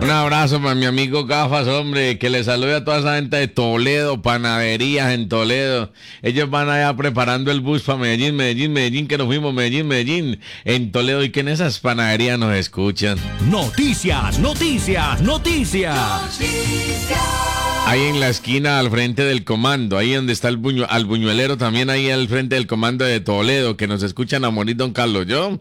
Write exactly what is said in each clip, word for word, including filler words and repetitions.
Un abrazo para mi amigo Gafas, hombre, que le salude a toda esa gente de Toledo, panaderías en Toledo. Ellos van allá preparando el bus para Medellín, Medellín, Medellín, que nos fuimos, Medellín, Medellín, en Toledo, y que en esas panaderías nos escuchan. Noticias, noticias, noticias. Noticias. Ahí en la esquina al frente del comando, ahí donde está el buñu- al buñuelero, también ahí al frente del comando de Toledo, que nos escuchan a morir, don Carlos, ¿yo?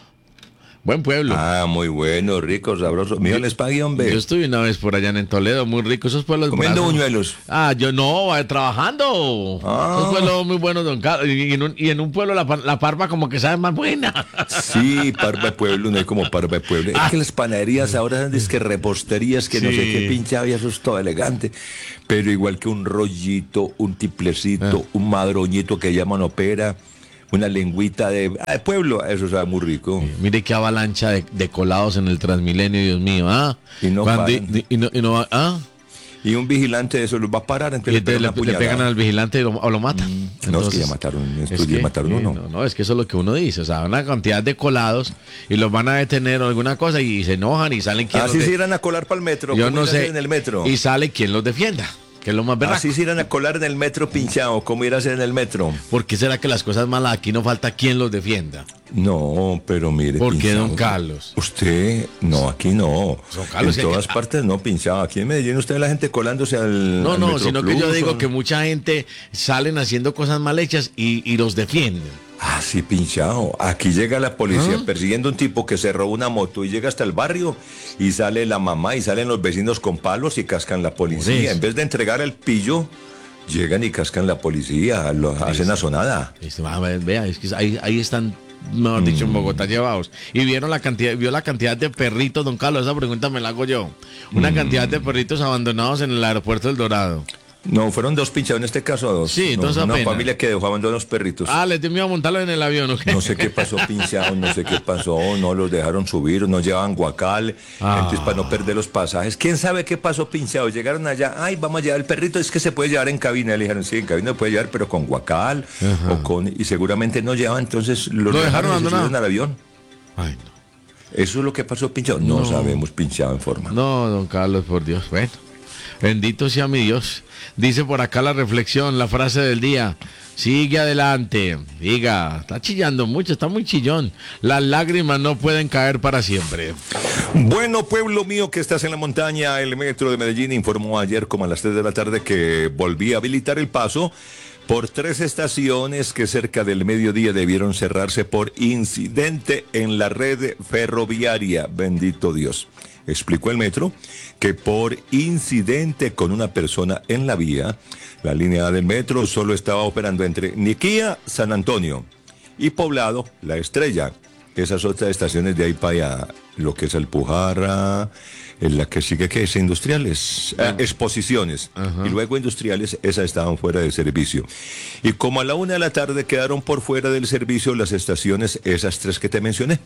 Buen pueblo. Ah, muy bueno, rico, sabroso. Mío les pague, hombre. Yo estuve una vez por allá en Toledo, muy rico, esos pueblos. Comiendo brazos. buñuelos. Ah, yo no, eh, trabajando. Ah. Esos pueblos muy buenos, don Carlos. Y en un, y en un pueblo la, par- la parva como que sabe más buena. Sí, parva de pueblo, no hay como parva de pueblo. Es que las panaderías ahora son disque reposterías, que no Sí. sé qué pinchado, y eso es todo elegante. Pero igual que un rollito, un tiplecito, Ah. un madroñito que llaman opera, una lengüita de, ah, de pueblo, eso sabe muy rico. Mire qué avalancha de, de colados en el Transmilenio, Dios mío, ¿ah? Y no Cuando- paran. y, y no, y no va- ¿ah? Y un vigilante de eso los va a parar, Y entonces entonces le, le, pegan una le pegan puñalada. al vigilante y lo, o lo matan. No, es que Entonces, ya mataron, estos es días que, mataron sí, uno. no, no, es que eso es lo que uno dice, o sea, una cantidad de colados y los van a detener o alguna cosa y se enojan y salen quien Así los se de- irán a colar para el metro. Yo ¿cómo no irán a sé. hacer en el metro? Y sale quien los defienda, que es lo más verdad. Así se irán a colar en el metro pinchado. ¿Cómo irá a ser en el metro? ¿Por qué será que las cosas malas aquí no falta quien los defienda? No, pero mire. ¿Por qué, pinchado, don Carlos? Usted, no, aquí no. Don Carlos, en es que- todas partes no, pinchado. Aquí en Medellín usted ve la gente colándose al. No, al no, Metro sino que yo Plus, digo o- que mucha gente salen haciendo cosas mal hechas y, y los defienden. Ah, sí, pinchado. Aquí llega la policía ¿Ah? persiguiendo a un tipo que se robó una moto y llega hasta el barrio y sale la mamá y salen los vecinos con palos y cascan la Por policía. eso. En vez de entregar el pillo, llegan y cascan la policía, lo hacen azonada. Este, va a ver, vea, es que ahí, ahí están, mejor dicho, en Bogotá llevados. Y vieron la cantidad, vio la cantidad de perritos, don Carlos, esa pregunta me la hago yo. Una cantidad de perritos abandonados en el aeropuerto del Dorado. No, fueron dos pinchados, en este caso dos. Sí, entonces No, una apenas. familia que dejó abandonados perritos. Ah, les dio miedo a montarlo en el avión, ¿o qué? No sé qué pasó pinchado, no sé qué pasó, no los dejaron subir, no llevaban guacal, Ah. entonces para no perder los pasajes. ¿Quién sabe qué pasó pinchado? Llegaron allá, ay, vamos a llevar el perrito, es que se puede llevar en cabina. Le dijeron, sí, en cabina puede llevar, pero con guacal Ajá. o con, y seguramente no llevaban, entonces los ¿Lo dejaron y se abandonado? subieron al avión. Ay, no. Eso es lo que pasó pinchado. No, No. sabemos pinchado en forma. No, don Carlos, por Dios. Bueno, bendito sea mi Dios. Dice por acá la reflexión, la frase del día. Sigue adelante. Diga, está chillando mucho, está muy chillón. Las lágrimas no pueden caer para siempre. Bueno, pueblo mío que estás en la montaña, el metro de Medellín informó ayer como a las tres de la tarde que volvía a habilitar el paso por tres estaciones que cerca del mediodía debieron cerrarse por incidente en la red ferroviaria. Bendito Dios. Explicó el metro que por incidente con una persona en la vía, la línea del metro solo estaba operando entre Niquía, San Antonio y Poblado, La Estrella. Esas otras estaciones de ahí para allá, lo que es Alpujarra, en la que sigue que es Industriales, ah, Exposiciones, Ajá. y luego Industriales, esas estaban fuera de servicio. Y como a la una de la tarde quedaron por fuera del servicio las estaciones, esas tres que te mencioné.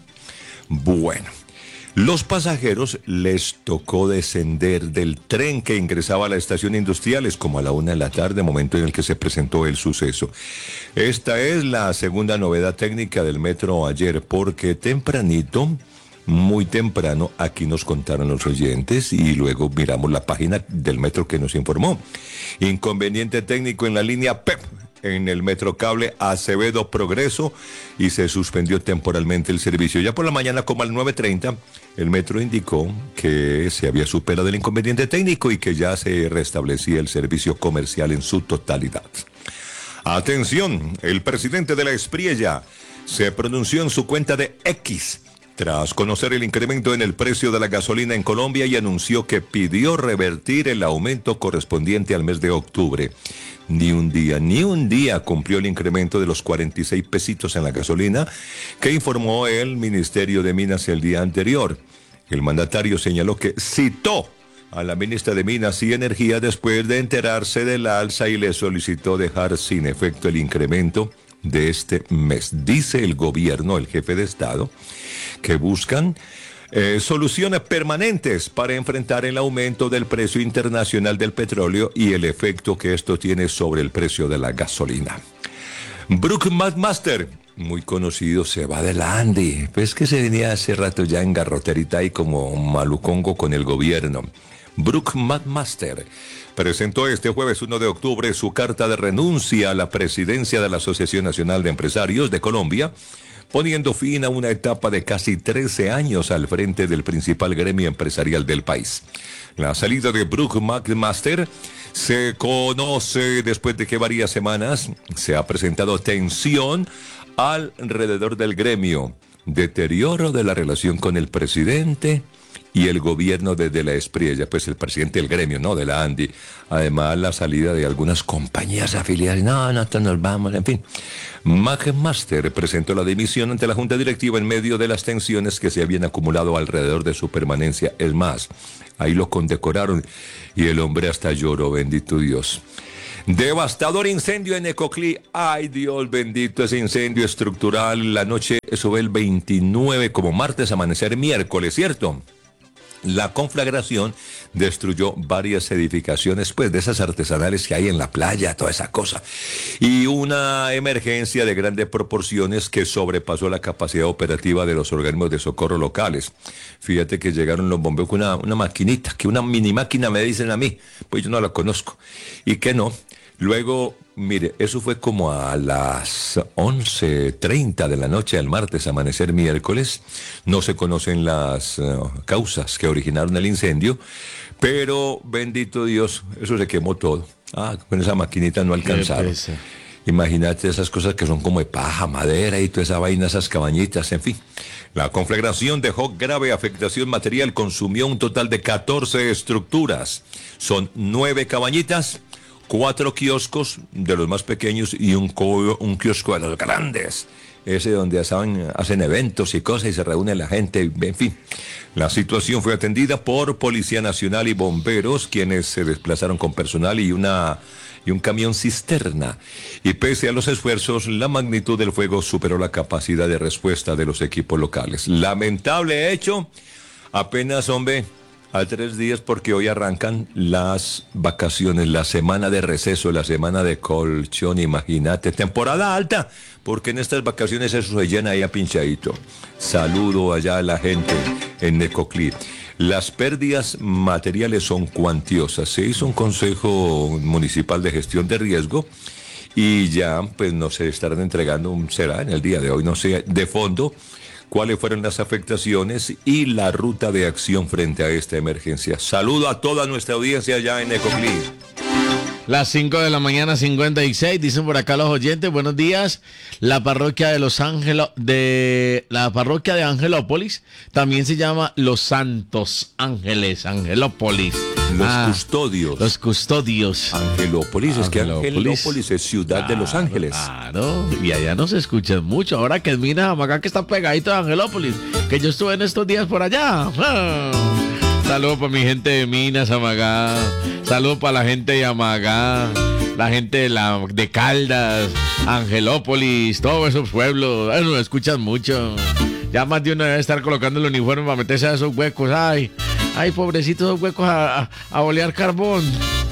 Bueno. Los pasajeros les tocó descender del tren que ingresaba a la estación Industriales como a la una de la tarde, momento en el que se presentó el suceso. Esta es la segunda novedad técnica del metro ayer, porque tempranito, muy temprano, aquí nos contaron los oyentes y luego miramos la página del metro que nos informó. Inconveniente técnico en la línea P E P. En el Metrocable Acevedo Progreso y se suspendió temporalmente el servicio. Ya por la mañana, como a las nueve treinta, el metro indicó que se había superado el inconveniente técnico y que ya se restablecía el servicio comercial en su totalidad. Atención, el presidente de la Espriella se pronunció en su cuenta de X tras conocer el incremento en el precio de la gasolina en Colombia y anunció que pidió revertir el aumento correspondiente al mes de octubre. Ni un día, ni un día cumplió el incremento de los cuarenta y seis pesitos en la gasolina que informó el Ministerio de Minas el día anterior. El mandatario señaló que citó a la ministra de Minas y Energía después de enterarse del alza y le solicitó dejar sin efecto el incremento de este mes. Dice el gobierno, el jefe de Estado, que buscan eh, soluciones permanentes para enfrentar el aumento del precio internacional del petróleo y el efecto que esto tiene sobre el precio de la gasolina. Brook McMaster muy conocido, se va de la Andy. Pues que se venía hace rato ya en garroterita y como malucongo con el gobierno. Brook McMaster presentó este jueves uno de octubre su carta de renuncia a la presidencia de la Asociación Nacional de Empresarios de Colombia, poniendo fin a una etapa de casi trece años al frente del principal gremio empresarial del país. La salida de Brook McMaster se conoce después de que varias semanas se ha presentado tensión alrededor del gremio, deterioro de la relación con el presidente y el gobierno desde la Espriella, pues el presidente del gremio, ¿no? De la Andy. Además, la salida de algunas compañías afiliadas. No, nosotros nos vamos, en fin. McMaster presentó la dimisión ante la Junta Directiva en medio de las tensiones que se habían acumulado alrededor de su permanencia. Es más, ahí lo condecoraron y el hombre hasta lloró, bendito Dios. Devastador incendio en Necoclí. Ay, Dios bendito, ese incendio estructural. La noche, eso ve el veintinueve, como martes, amanecer miércoles, ¿cierto? La conflagración destruyó varias edificaciones, pues de esas artesanales que hay en la playa, toda esa cosa. Y una emergencia de grandes proporciones que sobrepasó la capacidad operativa de los organismos de socorro locales. Fíjate que llegaron los bomberos con una, una maquinita, que una mini máquina me dicen a mí, pues yo no la conozco. Y que no. Luego, mire, eso fue como a las once treinta de la noche del martes, amanecer miércoles. No se conocen las uh, causas que originaron el incendio, pero bendito Dios, eso se quemó todo. Ah, con esa maquinita no alcanzaron. Imagínate esas cosas que son como de paja, madera y toda esa vaina, esas cabañitas, en fin. La conflagración dejó grave afectación material, consumió un total de catorce estructuras. Son nueve cabañitas, cuatro kioscos de los más pequeños y un, co- un kiosco de los grandes. Ese donde hacen, hacen eventos y cosas y se reúne la gente, en fin. La situación fue atendida por Policía Nacional y bomberos, quienes se desplazaron con personal y una y un camión cisterna. Y pese a los esfuerzos, la magnitud del fuego superó la capacidad de respuesta de los equipos locales. Lamentable hecho, apenas, hombre, a tres días, porque hoy arrancan las vacaciones, la semana de receso, la semana de colchón, imagínate, temporada alta, porque en estas vacaciones eso se llena ahí a pinchadito. Saludo allá a la gente en Necoclí. Las pérdidas materiales son cuantiosas. Se hizo un Consejo Municipal de Gestión de Riesgo y ya, pues, no se estarán entregando, será en el día de hoy, no sé, de fondo, cuáles fueron las afectaciones y la ruta de acción frente a esta emergencia. Saludo a toda nuestra audiencia allá en Necoclí. Las cinco de la mañana, cincuenta y seis, dicen por acá los oyentes, buenos días. La parroquia de Los Ángeles, de la parroquia de Angelópolis, también se llama Los Santos Ángeles, Angelópolis. Los Ah, custodios. Los custodios. Angelópolis, es que Angelópolis. Angelópolis es ciudad de Los Ángeles. Claro, y allá no se escucha mucho. Ahora que es Minas Amagá, que está pegadito de Angelópolis, que yo estuve en estos días por allá. Ah. Saludos para mi gente de Minas Amagá. Saludos para la gente de Amagá, la gente de, la, de Caldas, Angelópolis, todos esos pueblos. Ay, no lo escuchan mucho. Ya más de uno debe estar colocando el uniforme para meterse a esos huecos. Ay, ay, pobrecitos esos huecos a, a, a olear carbón.